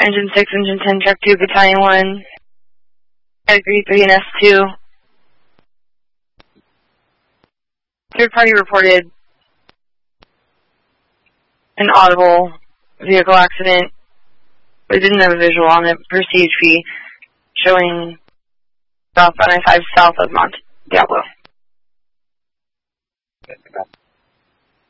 Engine 6, Engine 10, Truck 2, Battalion 1, Category 3 and S2. Third party reported an audible vehicle accident, but didn't have a visual on it, per CHP, showing south on I-5 south of Mount Diablo.